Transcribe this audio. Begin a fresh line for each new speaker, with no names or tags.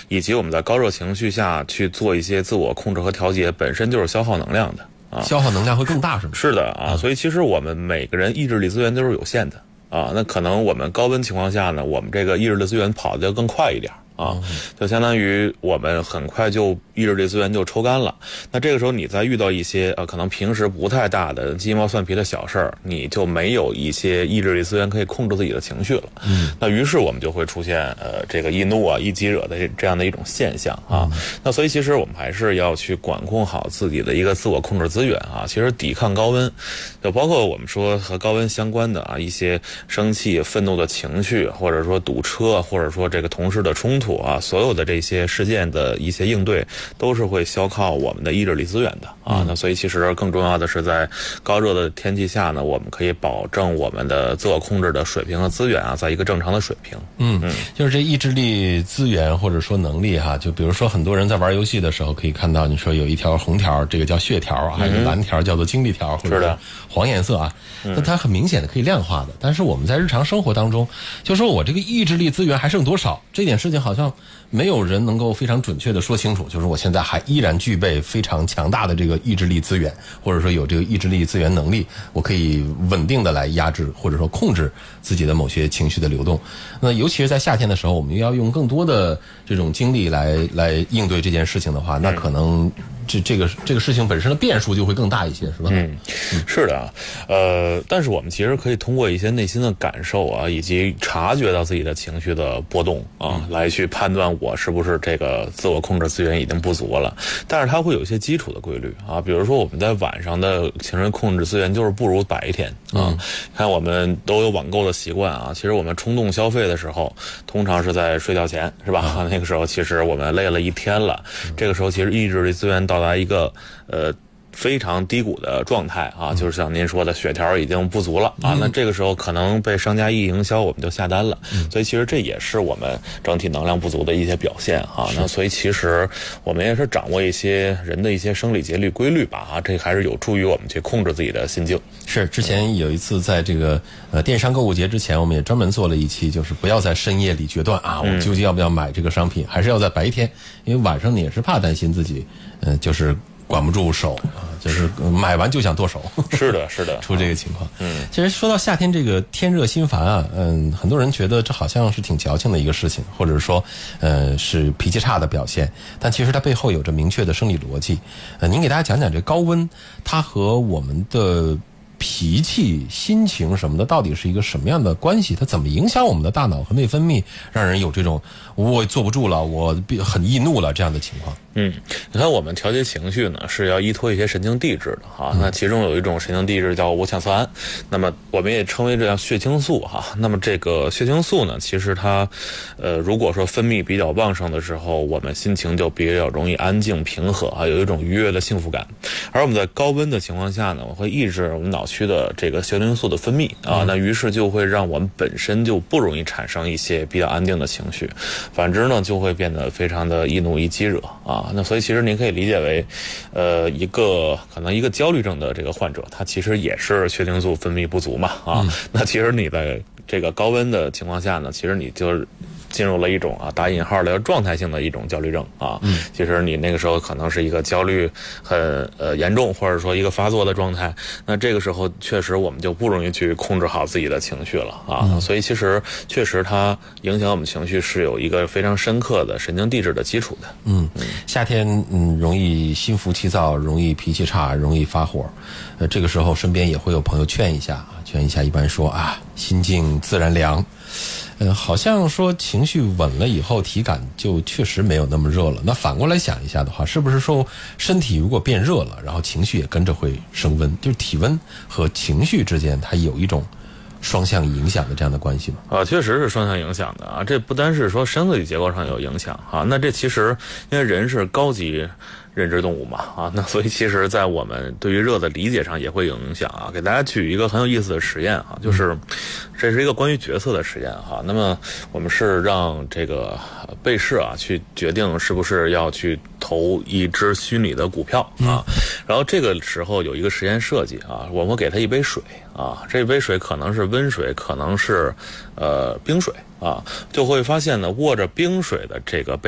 以及我们在高热情绪下去做一些自我控制和调节，本身就是消耗能量的啊，
消耗能量会更大是吗？
是的啊，所以其实我们每个人意志力资源都是有限的啊，那可能我们高温情况下呢，我们这个意志力资源跑得要更快一点啊，就相当于我们很快就意志力资源就抽干了。那这个时候你再遇到一些可能平时不太大的鸡毛蒜皮的小事儿，你就没有一些意志力资源可以控制自己的情绪了。那于是我们就会出现这个易怒啊、易激惹的这样的一种现象啊。那所以其实我们还是要去管控好自己的一个自我控制资源啊。其实抵抗高温，就包括我们说和高温相关的一些生气、愤怒的情绪，或者说堵车，或者说这个同事的冲突啊，所有的这些事件的一些应对，都是会消耗我们的意志力资源的啊。那所以其实更重要的是，在高热的天气下呢，我们可以保证我们的自我控制的水平和资源在一个正常的水平。
就是这意志力资源或者说能力就比如说很多人在玩游戏的时候，可以看到你说有一条红条，这个叫血条，还有蓝条叫做精力条，或者是黄颜色那它很明显的可以量化的。但是我们在日常生活当中，就说我这个意志力资源还剩多少，这点事情好像没有人能够非常准确的说清楚，就是我现在还依然具备非常强大的这个意志力资源，或者说有这个意志力资源能力，我可以稳定的来压制或者说控制自己的某些情绪的流动。那尤其是在夏天的时候，我们要用更多的这种精力来应对这件事情的话，那可能这个事情本身的变数就会更大一些，是吧？
是的但是我们其实可以通过一些内心的感受以及察觉到自己的情绪的波动来去判断我是不是这个自我控制资源已经不足了。但是它会有一些基础的规律比如说我们在晚上的情绪控制资源就是不如白天看我们都有网购的习惯其实我们冲动消费的时候，通常是在睡觉前，是吧？那个时候其实我们累了一天了，这个时候其实意志力资源到达一个非常低谷的状态就是像您说的血条已经不足了那这个时候可能被商家一营销，我们就下单了所以其实这也是我们整体能量不足的一些表现那所以其实我们也是掌握一些人的一些生理节律规律吧这还是有助于我们去控制自己的心境。
是之前有一次在这个电商购物节之前，我们也专门做了一期，就是不要在深夜里决断我究竟要不要买这个商品，还是要在白天，因为晚上你也是怕担心自己就是管不住手就是买完就想剁手。
是的是的
出这个情况。其实说到夏天这个天热心烦很多人觉得这好像是挺矫情的一个事情，或者说是脾气差的表现，但其实它背后有着明确的生理逻辑。您给大家讲讲这高温它和我们的脾气、心情什么的到底是一个什么样的关系？它怎么影响我们的大脑和内分泌，让人有这种我坐不住了，我很易怒了这样的情况？
你看我们调节情绪呢是要依托一些神经递质的那其中有一种神经递质叫五羟色胺，那么我们也称为这叫血清素那么这个血清素呢，其实它如果说分泌比较旺盛的时候，我们心情就比较容易安静平和有一种愉悦的幸福感。而我们在高温的情况下呢，我会抑制我们脑区的这个血清素的分泌那于是就会让我们本身就不容易产生一些比较安定的情绪，反之呢就会变得非常的易怒易激惹那所以其实您可以理解为可能一个焦虑症的这个患者，他其实也是血清素分泌不足嘛那其实你在这个高温的情况下呢，其实你就进入了一种打引号的状态性的一种焦虑症其实你那个时候可能是一个焦虑很严重，或者说一个发作的状态，那这个时候确实我们就不容易去控制好自己的情绪了所以其实确实它影响我们情绪是有一个非常深刻的神经递质的基础的。
夏天容易心浮气躁，容易脾气差，容易发火这个时候身边也会有朋友劝一下，一般说心静自然凉。好像说情绪稳了以后，体感就确实没有那么热了。那反过来想一下的话，是不是说身体如果变热了，然后情绪也跟着会升温？就是体温和情绪之间，它有一种双向影响的这样的关系吗？
确实是双向影响的这不单是说生理结构上有影响那这其实因为人是高级认知动物嘛那所以其实在我们对于热的理解上也会有影响给大家举一个很有意思的实验就是这是一个关于角色的实验那么我们是让这个被试去决定是不是要去投一只虚拟的股票然后这个时候有一个实验设计我们会给他一杯水这杯水可能是温水，可能是冰水就会发现呢，握着冰水的这个